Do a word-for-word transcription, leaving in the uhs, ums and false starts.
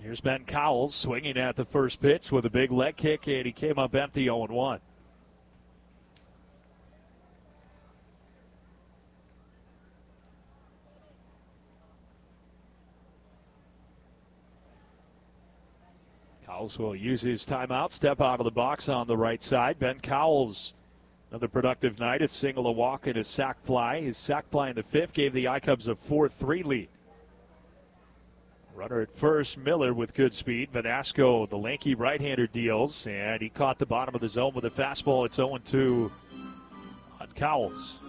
Here's Ben Cowles swinging at the first pitch with a big leg kick, and he came up empty oh and one. Cowles will use his timeout, step out of the box on the right side. Ben Cowles, another productive night, a single, a walk, and a sac fly. His sac fly in the fifth gave the I-Cubs a four three lead. Runner at first, Miller with good speed. Vanasco, the lanky right-hander, deals, and he caught the bottom of the zone with a fastball. It's oh and two on Cowles.